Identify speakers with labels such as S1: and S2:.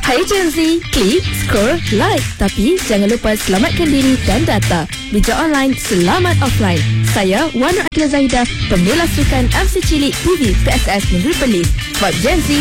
S1: Hai Gen Z, klik, scroll, like. Tapi jangan lupa selamatkan diri dan data. Bijak online, selamat offline. Saya Wan Akila Zahidah, pembela sukan MC Cilik TV PSS Negeri Perlis. Sebab Gen Z